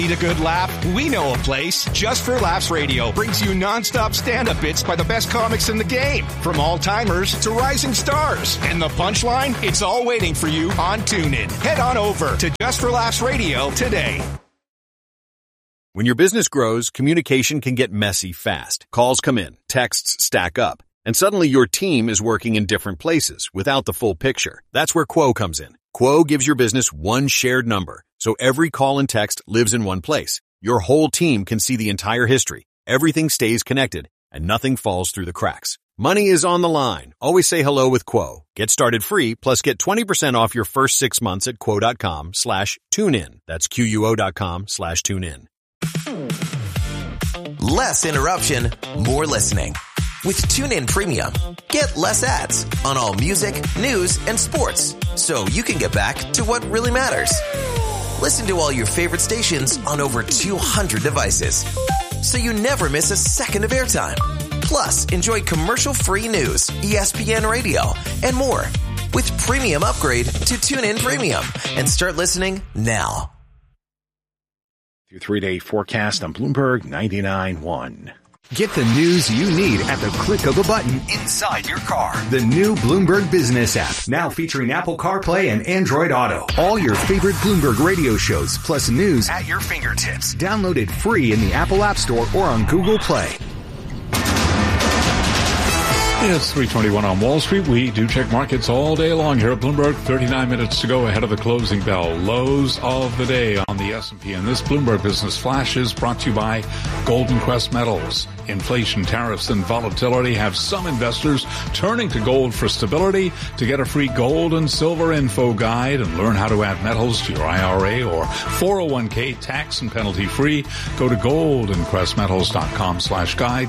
Need a good laugh? We know a place. Just for Laughs Radio brings you nonstop stand-up bits by the best comics in the game, from all-timers to rising stars. And the punchline? It's all waiting for you on TuneIn. Head on over to Just for Laughs Radio today. When your business grows, communication can get messy fast. Calls come in, texts stack up, and suddenly your team is working in different places without the full picture. That's where Quo comes in. Quo gives your business one shared number, so every call and text lives in one place. Your whole team can see the entire history. Everything stays connected, and nothing falls through the cracks. Money is on the line. Always say hello with Quo. Get started free, plus get 20% off your first 6 months at quo.com/tunein. That's QUO.com/tunein. Less interruption, more listening. With TuneIn Premium, get less ads on all music, news, and sports, so you can get back to what really matters. Listen to all your favorite stations on over 200 devices, so you never miss a second of airtime. Plus, enjoy commercial-free news, ESPN Radio, and more. With Premium upgrade to TuneIn Premium, and start listening now. Your 3-day forecast on Bloomberg 99.1. Get the news you need at the click of a button inside your car. The new Bloomberg Business app, now featuring Apple CarPlay and Android Auto. All your favorite Bloomberg radio shows, plus news at your fingertips. Download it free in the Apple App Store or on Google Play. It's 3:21 on Wall Street. We do check markets all day long here at Bloomberg. 39 minutes to go ahead of the closing bell. Lows of the day on the S&P. And this Bloomberg Business Flash is brought to you by Golden Quest Metals. Inflation, tariffs, and volatility have some investors turning to gold for stability. To get a free gold and silver info guide and learn how to add metals to your IRA or 401k tax and penalty free, go to goldenquestmetals.com/guide,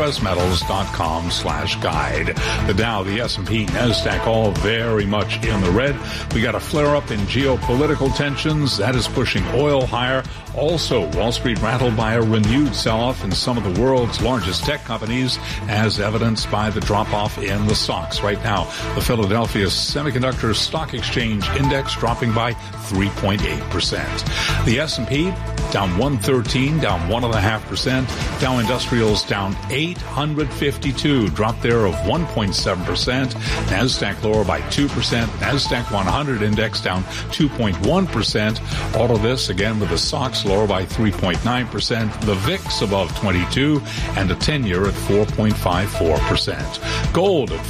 goldenquestmetals.com/guide. The Dow, the S&P, NASDAQ all very much in the red. We got a flare-up in geopolitical tensions. That is pushing oil higher. Also, Wall Street rattled by a renewed sell-off in some of the world's largest tech companies, as evidenced by the drop-off in the stocks. Right now, the Philadelphia Semiconductor Stock Exchange Index dropping by 3.8%. The S&P down 113, down 1.5%. Dow Industrials down 852, drop there of 1.7%. NASDAQ lower by 2%. NASDAQ 100 Index down 2.1%. All of this, again, with the stocks lower by 3.9%. The VIX above 22, and a 10-year at 4.54%. Gold at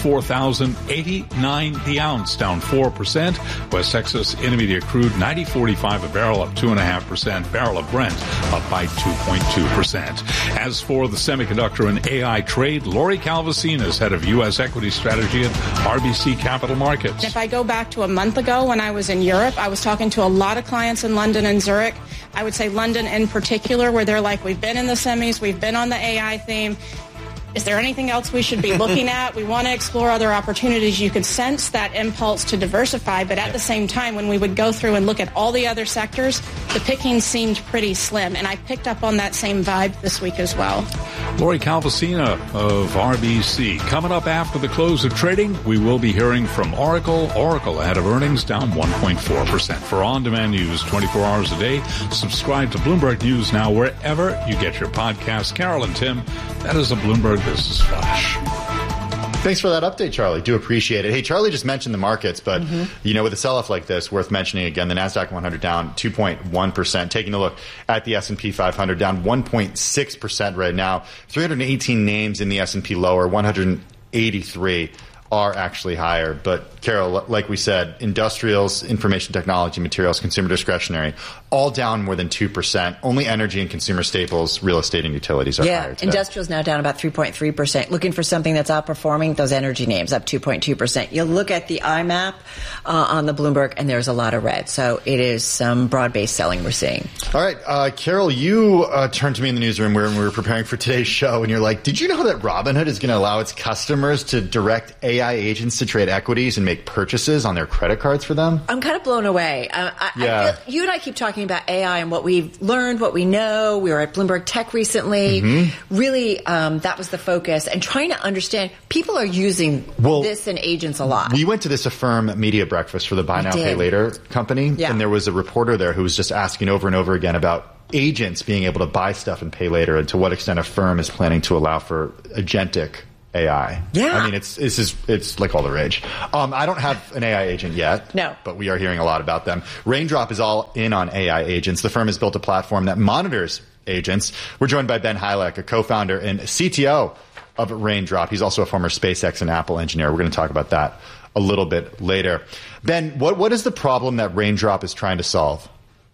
$4,089 the ounce, down 4%. West Texas Intermediate crude 90.45 a barrel, up 2.5%. Barrel of Brent up by 2.2%. As for the semiconductor and AI trade, Lori Calvasina is head of U.S. equity strategy at RBC Capital Markets. If I go back to a month ago when I was in Europe, I was talking to a lot of clients in London and Zurich. I would say London in particular, where they're like, we've been in the semis, we've been on the AI theme. Is there anything else we should be looking at? We want to explore other opportunities. You could sense that impulse to diversify, but at the same time, when we would go through and look at all the other sectors, the picking seemed pretty slim, and I picked up on that same vibe this week as well. Lori Calvasina of RBC. Coming up after the close of trading, we will be hearing from Oracle. Oracle ahead of earnings down 1.4%. For on-demand news 24 hours a day, subscribe to Bloomberg News Now wherever you get your podcasts. Carol and Tim, that is a Bloomberg Business Flash. Thanks for that update, Charlie. Do appreciate it. Hey, Charlie just mentioned the markets, but, you know, with a sell-off like this, worth mentioning again, the NASDAQ 100 down 2.1%. Taking a look at the S&P 500, down 1.6% right now. 318 names in the S&P lower, 183 are actually higher. But, Carol, like we said, industrials, information technology, materials, consumer discretionary, all down more than 2%. Only energy and consumer staples, real estate and utilities are higher today. Industrials now down about 3.3%. Looking for something that's outperforming, those energy names up 2.2%. You look at the IMAP on the Bloomberg, and there's a lot of red. So it is some broad-based selling we're seeing. All right. Carol, you turned to me in the newsroom when we were preparing for today's show, and you're like, did you know that Robinhood is going to allow its customers to direct AI AI agents to trade equities and make purchases on their credit cards for them? I'm kind of blown away. You and I keep talking about AI and what we've learned, what we know. We were at Bloomberg Tech recently. Really, that was the focus. And trying to understand, people are using this and agents a lot. We went to this Affirm media breakfast for the Buy Now, Pay Later company. Yeah. And there was a reporter there who was just asking over and over again about agents being able to buy stuff and pay later, and to what extent Affirm is planning to allow for agentic AI. Yeah. I mean, it's like all the rage. I don't have an AI agent yet. No. But we are hearing a lot about them. Raindrop is all in on AI agents. The firm has built a platform that monitors agents. We're joined by Ben Heilek, a co-founder and CTO of Raindrop. He's also a former SpaceX and Apple engineer. We're going to talk about that a little bit later. Ben, what is the problem that Raindrop is trying to solve?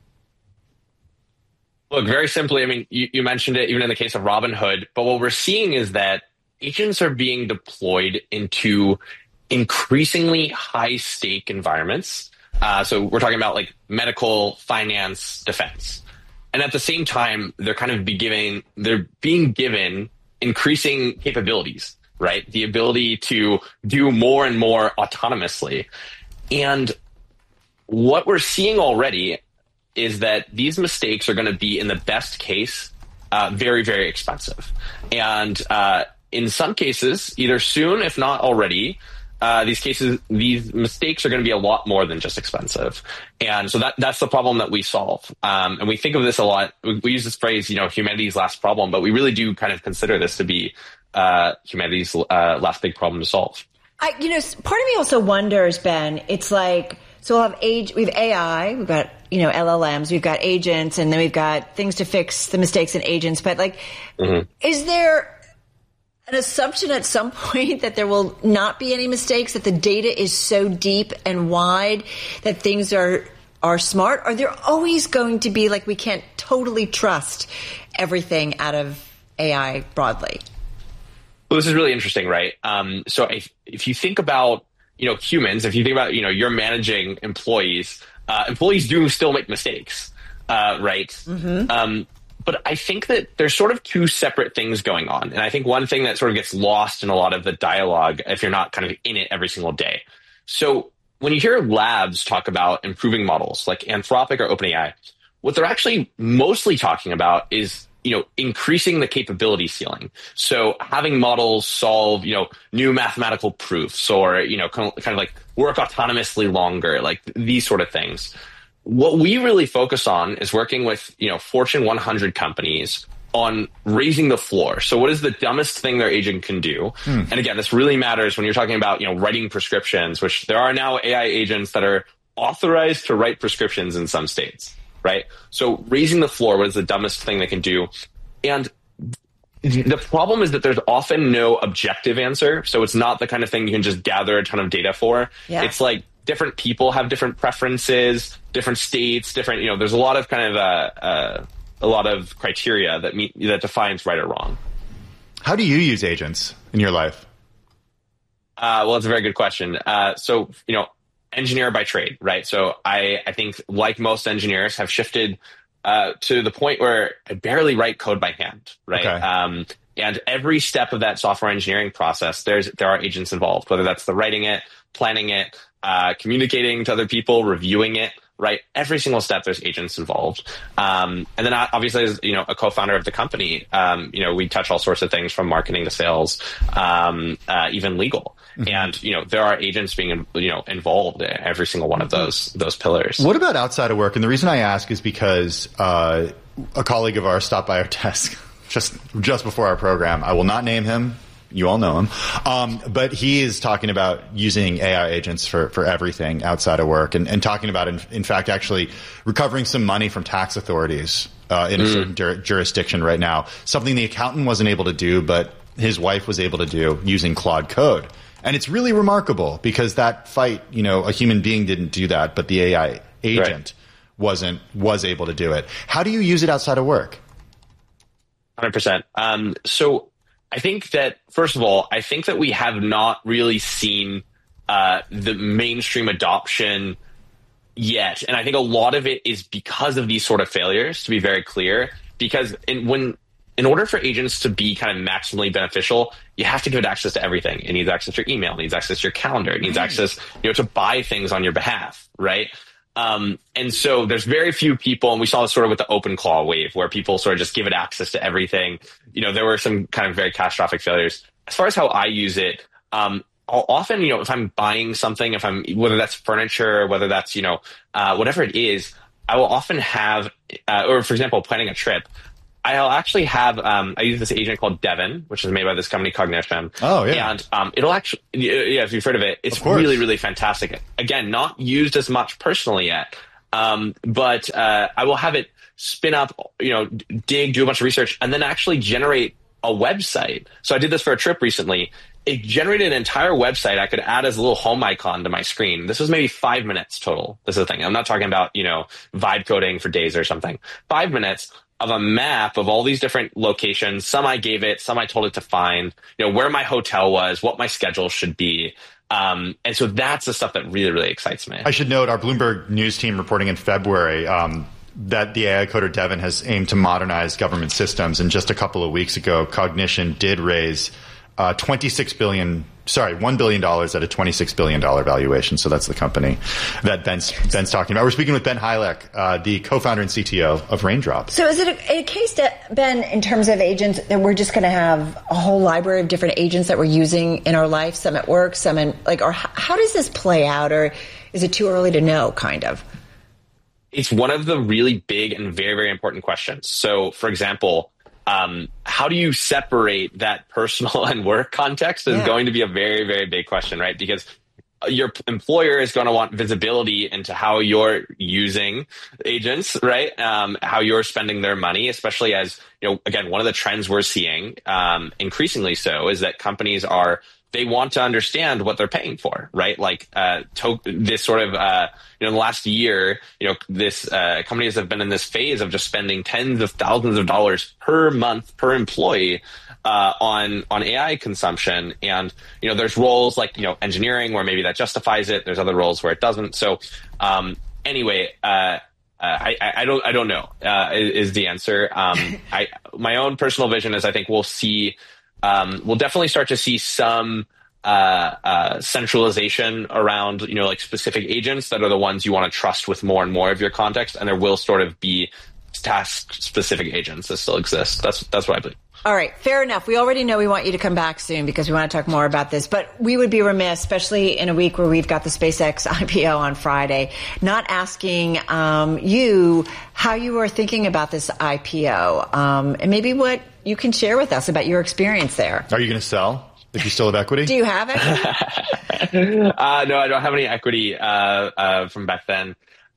Look, very simply, I mean, you mentioned it even in the case of Robinhood, but what we're seeing is that agents are being deployed into increasingly high-stake environments. So we're talking about like medical, finance, defense. And at the same time, they're being given increasing capabilities, right? The ability to do more and more autonomously. And what we're seeing already is that these mistakes are going to be, in the best case, very, very expensive. And in some cases, either soon, if not already, these mistakes are going to be a lot more than just expensive. And so that's the problem that we solve. And we think of this a lot. We use this phrase, humanity's last problem, but we really do kind of consider this to be humanity's last big problem to solve. Part of me also wonders, Ben, it's like, so we have AI, we've got, LLMs, we've got agents, and then we've got things to fix the mistakes in agents. But is there an assumption at some point that there will not be any mistakes, that the data is so deep and wide that things are smart? Are there always going to be, we can't totally trust everything out of AI broadly? Well, this is really interesting, right? So if you think about, humans, if you think about, you're managing employees, employees do still make mistakes, right? Mm-hmm. But I think that there's sort of two separate things going on. And I think one thing that sort of gets lost in a lot of the dialogue if you're not kind of in it every single day. So when you hear labs talk about improving models like Anthropic or OpenAI, what they're actually mostly talking about is increasing the capability ceiling. So having models solve, new mathematical proofs, or, kind of like work autonomously longer, like these sort of things. What we really focus on is working with, Fortune 100 companies on raising the floor. So what is the dumbest thing their agent can do? And again, this really matters when you're talking about, writing prescriptions, which there are now AI agents that are authorized to write prescriptions in some states. Right? So raising the floor was the dumbest thing they can do. And the problem is that there's often no objective answer. So it's not the kind of thing you can just gather a ton of data for. Yeah. It's like different people have different preferences, different states, different, there's a lot of kind of a lot of criteria that defines right or wrong. How do you use agents in your life? Well, it's a very good question. So, engineer by trade, right? So I think, like most engineers, have shifted to the point where I barely write code by hand, right? Okay. And every step of that software engineering process, there are agents involved, whether that's the writing it, planning it, communicating to other people, reviewing it, right? Every single step, there's agents involved. And then obviously, as a co-founder of the company, we touch all sorts of things from marketing to sales, even legal. Mm-hmm. And, there are agents being, involved in every single one of those pillars. What about outside of work? And the reason I ask is because a colleague of ours stopped by our desk just before our program. I will not name him. You all know him. But he is talking about using AI agents for everything outside of work, and talking about, in fact, actually recovering some money from tax authorities in a certain jurisdiction right now. Something the accountant wasn't able to do, but his wife was able to do using Claude Code. And it's really remarkable because that fight, a human being didn't do that, but the AI agent was able to do it. How do you use it outside of work? 100%. So I think that, first of all, we have not really seen the mainstream adoption yet. And I think a lot of it is because of these sort of failures, to be very clear. Because when in order for agents to be kind of maximally beneficial, you have to give it access to everything. It needs access to your email, it needs access to your calendar, it needs access, to buy things on your behalf, right? And so there's very few people, and we saw this sort of with the OpenClaw wave, where people sort of just give it access to everything. There were some kind of very catastrophic failures. As far as how I use it, I'll often, if I'm buying something, whether that's furniture, whether that's, whatever it is, I will often have, or for example, planning a trip, I'll actually have, I use this agent called Devin, which is made by this company Cognition. Oh, yeah. And it'll actually, if you've heard of it, it's really, really fantastic. Again, not used as much personally yet. But I will have it spin up, dig, do a bunch of research, and then actually generate a website. So I did this for a trip recently. It generated an entire website I could add as a little home icon to my screen. This was maybe 5 minutes total. This is the thing. I'm not talking about, vibe coding for days or something. 5 minutes of a map of all these different locations. Some I gave it, some I told it to find, where my hotel was, what my schedule should be. And so that's the stuff that really, really excites me. I should note our Bloomberg News team reporting in February that the AI coder Devin has aimed to modernize government systems. And just a couple of weeks ago, Cognition did raise $1 billion at a $26 billion valuation. So that's the company that Ben's talking about. We're speaking with Ben Hylek, the co-founder and CTO of Raindrop. So is it a case that, Ben, in terms of agents, that we're just going to have a whole library of different agents that we're using in our life, some at work, some in, or how does this play out? Or is it too early to know, kind of? It's one of the really big and very, very important questions. So, for example, how do you separate that personal and work context is going to be a very, very big question, right? Because your employer is going to want visibility into how you're using agents, right? How you're spending their money, especially as, again, one of the trends we're seeing, increasingly so, is that companies they want to understand what they're paying for, right? Like, this sort of, in the last year, this, companies have been in this phase of just spending tens of thousands of dollars per month per employee, on AI consumption. And, there's roles like, engineering where maybe that justifies it. There's other roles where it doesn't. So, anyway, I don't know, is the answer. My own personal vision is I think we'll definitely start to see some centralization around, like specific agents that are the ones you want to trust with more and more of your context. And there will sort of be task-specific agents that still exist. That's what I believe. All right, fair enough. We already know we want you to come back soon because we want to talk more about this. But we would be remiss, especially in a week where we've got the SpaceX IPO on Friday, not asking you how you were thinking about this IPO, and maybe what you can share with us about your experience there. Are you going to sell if you still have equity? Do you have equity? No, I don't have any equity from back then.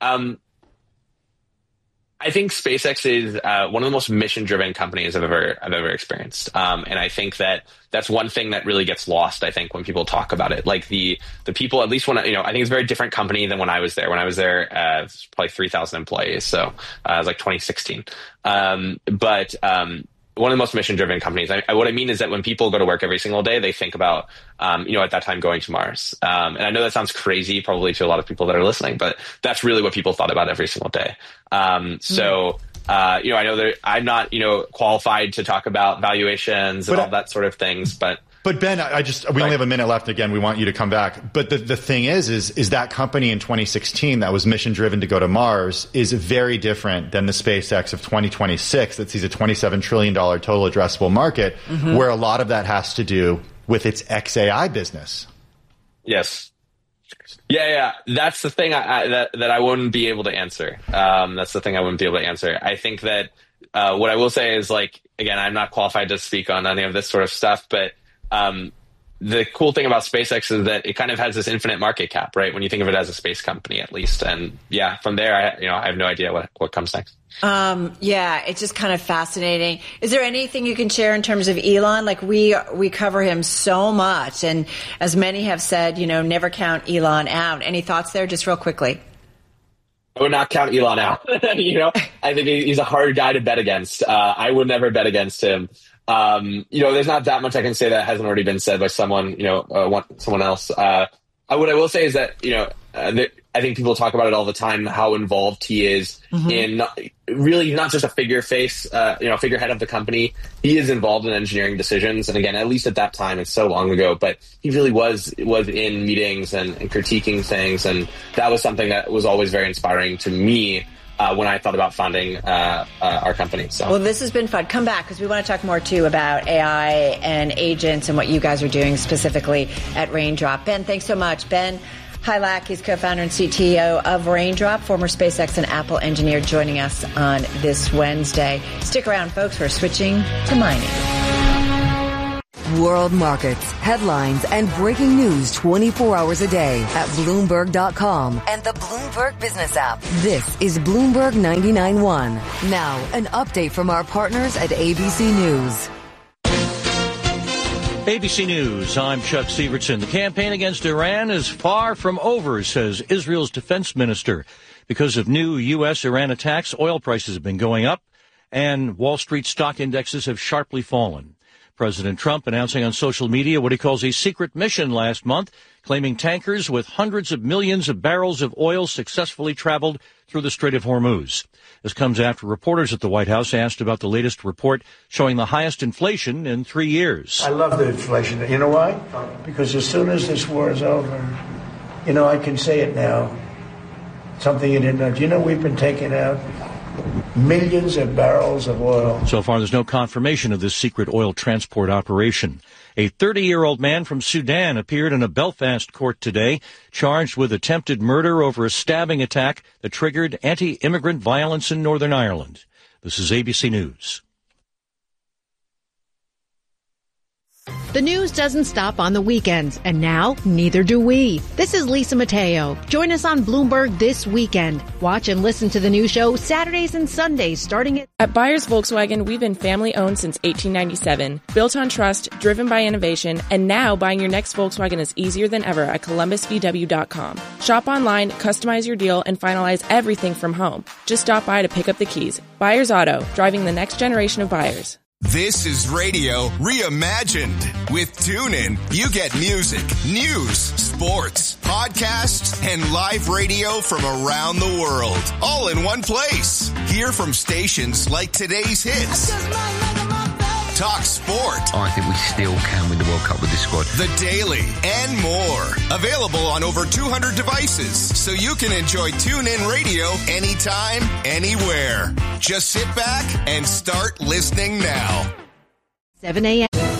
I think SpaceX is one of the most mission-driven companies I've ever experienced, and I think that's one thing that really gets lost. I think when people talk about it, like the people, at least when I think it's a very different company than when I was there. When I was there, it was probably 3,000 employees, so it was like 2016. But one of the most mission-driven companies. What I mean is that when people go to work every single day, they think about, at that time going to Mars. And I know that sounds crazy probably to a lot of people that are listening, but that's really what people thought about every single day. So, I know that I'm not, qualified to talk about valuations and all that sort of things, but Ben, we only have a minute left. Again, we want you to come back. But the thing is that company in 2016 that was mission driven to go to Mars is very different than the SpaceX of 2026 that sees a $27 trillion total addressable market, where a lot of that has to do with its XAI business. Yes. Yeah. That's the thing that I wouldn't be able to answer. That's the thing I wouldn't be able to answer. I think that what I will say is, like, again, I'm not qualified to speak on any of this sort of stuff, but the cool thing about SpaceX is that it kind of has this infinite market cap, right? When you think of it as a space company, at least. And yeah, from there, I have no idea what comes next. Yeah, it's just kind of fascinating. Is there anything you can share in terms of Elon? Like, we cover him so much, and as many have said, never count Elon out. Any thoughts there, just real quickly? I would not count Elon out. I think he's a hard guy to bet against. I would never bet against him. There's not that much I can say that hasn't already been said by someone, someone else. What I will say is that, I think people talk about it all the time, how involved he is in really not just a figurehead of the company. He is involved in engineering decisions. And again, at least at that time, it's so long ago, but he really was in meetings and critiquing things. And that was something that was always very inspiring to me when I thought about founding our company. So. Well, this has been fun. Come back because we want to talk more, too, about AI and agents and what you guys are doing specifically at Raindrop. Ben, thanks so much. Ben Hilak, he's co-founder and CTO of Raindrop, former SpaceX and Apple engineer, joining us on this Wednesday. Stick around, folks. We're switching to mining. World markets, headlines, and breaking news 24 hours a day at Bloomberg.com and the Bloomberg Business app. This is Bloomberg 99.1. Now, an update from our partners at ABC News. ABC News, I'm Chuck Sievertson. The campaign against Iran is far from over, says Israel's defense minister. Because of new U.S.-Iran attacks, oil prices have been going up, and Wall Street stock indexes have sharply fallen. President Trump announcing on social media what he calls a secret mission last month, claiming tankers with hundreds of millions of barrels of oil successfully traveled through the Strait of Hormuz. This comes after reporters at the White House asked about the latest report showing the highest inflation in 3 years. I love the inflation. You know why? Because as soon as this war is over, I can say it now. Something you didn't know. Do you know we've been taking out millions of barrels of oil? So far, there's no confirmation of this secret oil transport operation. A 30-year-old man from Sudan appeared in a Belfast court today, charged with attempted murder over a stabbing attack that triggered anti-immigrant violence in Northern Ireland. This is ABC News. The news doesn't stop on the weekends, and now neither do we. This is Lisa Mateo. Join us on Bloomberg this weekend. Watch and listen to the new show Saturdays and Sundays starting at Buyers Volkswagen, we've been family-owned since 1897, built on trust, driven by innovation, and now buying your next Volkswagen is easier than ever at ColumbusVW.com. Shop online, customize your deal, and finalize everything from home. Just stop by to pick up the keys. Buyers Auto, driving the next generation of buyers. This is radio reimagined. With TuneIn, you get music, news, sports, podcasts, and live radio from around the world, all in one place. Hear from stations like today's hits. Talk sport. I think we still can win the World Cup with this squad. The Daily and more. Available on over 200 devices, so you can enjoy TuneIn Radio anytime, anywhere. Just sit back and start listening now. 7 a.m.